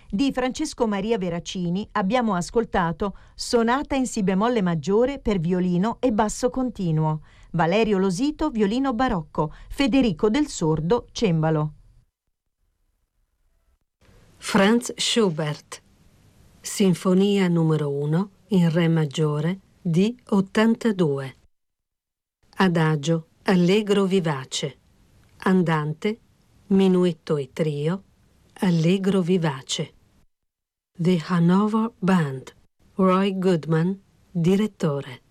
Di Francesco Maria Veracini abbiamo ascoltato Sonata in Si bemolle maggiore per violino e basso continuo, Valerio Losito violino barocco, Federico Del Sordo cembalo. Franz Schubert, Sinfonia numero 1 in Re maggiore di 82. Adagio allegro vivace, andante, minuetto e trio, allegro vivace. The Hanover Band, Roy Goodman, direttore.